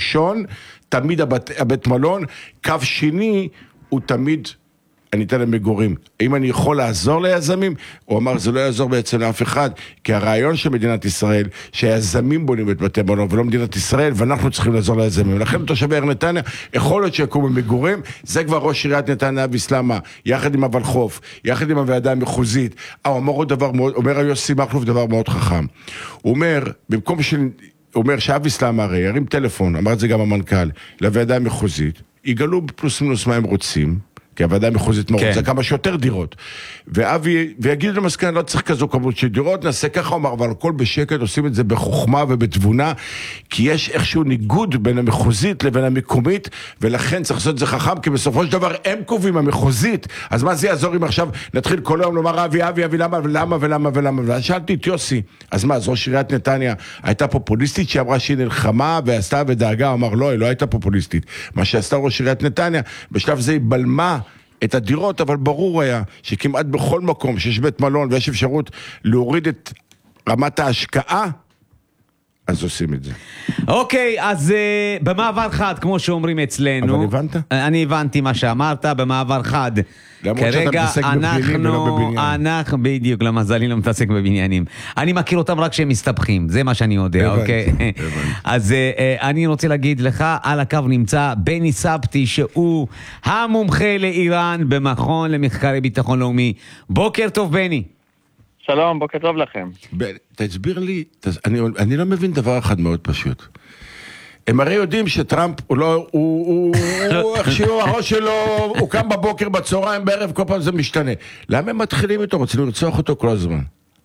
ראשון, תמיד הבית מלון, קו שני הוא תמיד, אני אתן להם מגורים. האם אני יכול לעזור ליזמים? הוא אמר, זה לא יעזור בעצם לאף אחד, כי הרעיון של מדינת ישראל, שהיזמים בונים את בתי מלון, ולא מדינת ישראל, ואנחנו צריכים לעזור ליזמים. ולכן תושבי העיר נתניה, יכול להיות שיקומו מגורים, זה כבר ראש עיריית נתניה אבי סלמה, יחד עם הוולחוף, יחד עם הוועדה המחוזית. הוא אומר עוד דבר מאוד, אומר יוסי מכלוף דבר מאוד חכם. הוא אומר, במקום הוא אומר שאבי סלמה הרי ירים טלפון, אמר את זה גם המנכ"ל, לוועדה המחוזית, יגלו פלוס מינוס מה הם רוצים, כי הוועדה המחוזית רוצה כמה שיותר דירות. ויגיד למסכן, לא צריך כזו כמות של דירות, נעשה ככה, אומר, אבל הכל בשקט, עושים את זה בחוכמה ובתבונה, כי יש איכשהו ניגוד בין המחוזית לבין המקומית, ולכן צריך לעשות את זה חכם, כי בסופו של דבר הם קובעים המחוזית, אז מה זה יעזור אם עכשיו נתחיל כל היום לומר, אבי, למה, ואז שאלתי את יוסי, אז מה, אז ראש עיריית נתניה הייתה פופוליסטית, שאמרה שהיא נלחמה ועשתה ודאגה, אמר, לא, היא לא הייתה פופוליסטית. מה שעשתה ראש עיריית נתניה, בשלב זה היא בלמה את הדירות, אבל ברור היה שכמעט בכל מקום שיש בית מלון ויש אפשרות להוריד את רמת ההשקעה, אז עושים את זה. אוקיי, אז במעבר חד, כמו שאומרים אצלנו. אבל הבנת? אני הבנתי מה שאמרת, במעבר חד. למרות שאתה מתעסק בבניינים ולא בבניין. אנחנו בדיוק, למזלי לא מתעסק בבניינים. אני מכיר אותם רק שהם מסתבכים, זה מה שאני יודע, אוקיי? אז אני רוצה להגיד לך, על הקו נמצא בני סבתי, שהוא המומחה לאיראן במכון למחקרי ביטחון לאומי. בוקר טוב, בני. שלום, בוקר טוב לכם. תסביר לי, אני לא מבין דבר אחד מאוד פשוט. הם הרי יודעים שטראמפ הוא לא, איכשהו הראש שלו, הוא קם בבוקר, בצהריים, בערב, כל פעם זה משתנה. למה הם מתחילים איתו? רוצים לרצוח אותו כל הזמן.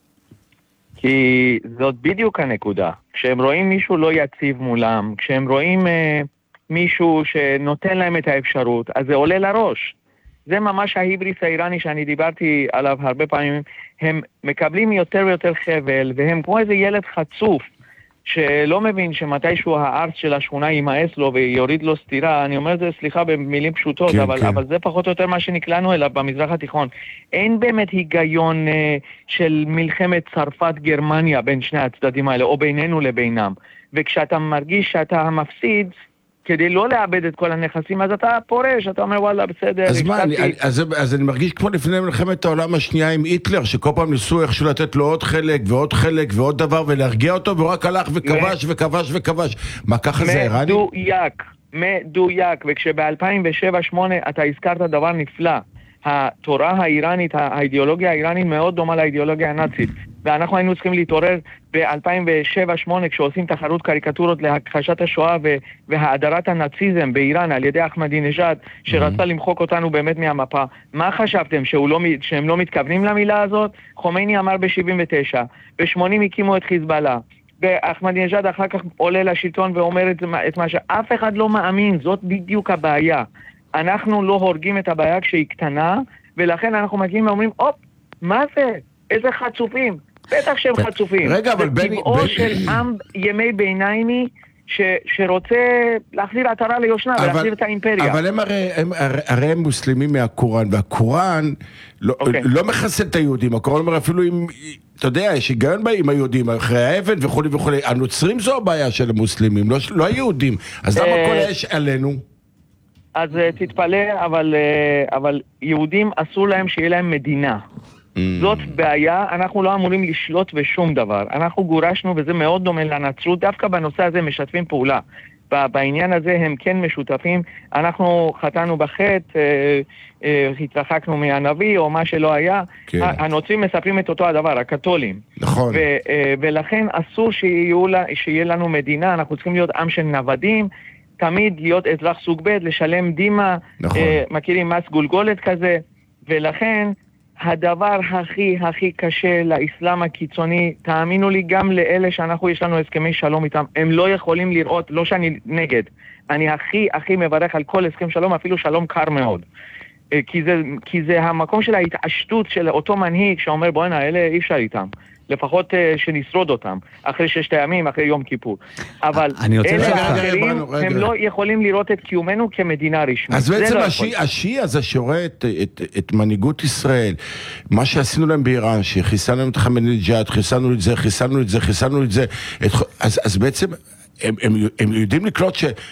כי זאת בדיוק הנקודה. כשהם רואים מישהו לא יציב מולם, כשהם רואים מישהו שנותן להם את האפשרות, אז זה עולה לראש. זה ממש ההיבריס האיראני שאני דיברתי עליו הרבה פעמים. הם מקבלים יותר ויותר חבל, והם כמו איזה ילד חצוף, שלא מבין שמתישהו הארץ של השכונה יימאס לו ויוריד לו סתירה. אני אומר את זה, סליחה, במילים פשוטות, כן, אבל זה פחות או יותר מה שנקלענו אליו במזרח התיכון. אין באמת היגיון של מלחמת צרפת-גרמניה בין שני הצדדים האלה, או בינינו לבינם. וכשאתה מרגיש שאתה מפסיד, כדי לא לאבד את כל הנכסים, אז אתה פורש, אתה אומר, וואלה, בסדר. אז מה, אז אני מרגיש כמו לפני מלחמת העולם השנייה עם היטלר, שכל פעם ניסו איכשהו לתת לו עוד חלק ועוד חלק ועוד דבר, ולהרגיע אותו, ורק הלך וכבש וכבש וכבש. מה, ככה זה איראני? מדויק, וכשב-2007-2008 אתה הזכרת דבר נפלא. התורה האיראנית, האידיאולוגיה האיראנית מאוד דומה לאידיאולוגיה הנאצית. ואנחנו היינו צריכים להתעורר ב-2007-2008 כשעושים תחרות קריקטורות להכחשת השואה והאדרת הנאציזם באיראן על ידי אחמדינג'אד, שרצה למחוק אותנו באמת מהמפה. מה חשבתם? שהם לא מתכוונים למילה הזאת? חומייני אמר ב-79, ב-80 הקימו את חיזבאללה, ואחמדינג'אד אחר כך עולה לשלטון ואומר את מה שאף אחד לא מאמין. זאת בדיוק הבעיה. אנחנו לא הורגים את הבעיה כשהיא קטנה, ולכן אנחנו מגיעים ואומרים, אופ, מה זה? איזה חצופים? בטח שהם חצופים. רגע, אבל בני... זה טבעו של עם ימי ביניימי שרוצה להחזיר עטרה ליושנה ולהחזיר את האימפריה. אבל הרי הם מוסלמים מהקוראן, והקוראן לא מחסל את היהודים. הקוראן אומר אפילו אם, אתה יודע, יש היגיון עם היהודים, אחרי האבן וכו' וכו'. הנוצרים זו הבעיה של המוסלמים, לא היהודים. אז למה כל האש עלינו? אז תתפלא, אבל יהודים אסור להם שיהיה להם מדינה. זאת בעיה, אנחנו לא אמורים לשלוט בשום דבר. אנחנו גורשנו, וזה מאוד דומה לנצרות, דווקא בנושא הזה משתפים פעולה. בעניין הזה הם כן משותפים. אנחנו חטאנו בחטא, התרחקנו מהנביא או מה שלא היה. כן. הנוצרים מספרים את אותו הדבר, הקתולים. נכון. ולכן אסור שיהיה לנו מדינה, אנחנו צריכים להיות עם של נוודים, תמיד להיות אזרח סוג ב', לשלם דימה, נכון. מכירים מס גולגולת כזה, ולכן הדבר הכי קשה לאסלאם הקיצוני, תאמינו לי, גם לאלה שאנחנו יש לנו הסכמי שלום איתם, הם לא יכולים לראות, לא שאני נגד, אני הכי מברך על כל הסכם שלום, אפילו שלום קר מאוד. כי זה המקום של ההתעשתות של אותו מנהיג שאומר, בוא'נה, אלה אי אפשר איתם. לפחות שנשרוד אותם, אחרי 6 ימים, אחרי יום כיפור. אבל אלה האחרים, הם לא יכולים לראות את קיומנו כמדינה רשמית. אז בעצם השיעי הזה שרואה את מנהיגות ישראל, מה שעשינו להם באיראן, שחיסלנו להם את אחמדינג'אד, חיסלנו את זה, אז בעצם הם יודעים לקלוט